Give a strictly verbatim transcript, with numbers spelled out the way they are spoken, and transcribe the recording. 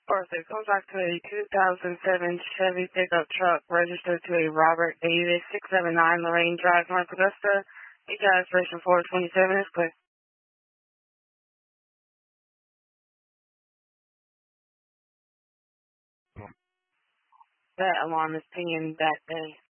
Or if it comes back to a two thousand seven Chevy pickup truck registered to a Robert Davis, six seven nine Lorraine Drive, North Augusta. H I expiration four twenty-seven is clear. That alarm is pinging that day.